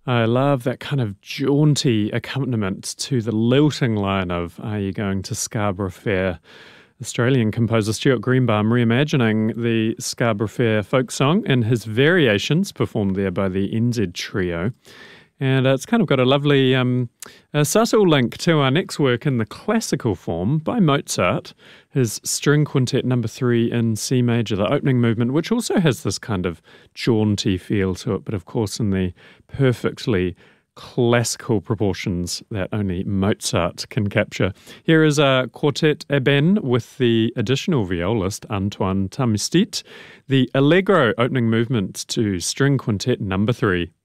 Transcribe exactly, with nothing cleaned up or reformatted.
I love that kind of jaunty accompaniment to the lilting line of Are You Going to Scarborough Fair? Australian composer Stuart Greenbaum reimagining the Scarborough Fair folk song in his variations performed there by the N Z Trio. And uh, it's kind of got a lovely, um, a subtle link to our next work in the classical form by Mozart, his string quintet number three in C major, the opening movement, which also has this kind of jaunty feel to it, but of course in the perfectly classical proportions that only Mozart can capture. Here is a quartet eben with the additional violist Antoine Tamestit, the Allegro opening movement to string quintet number three.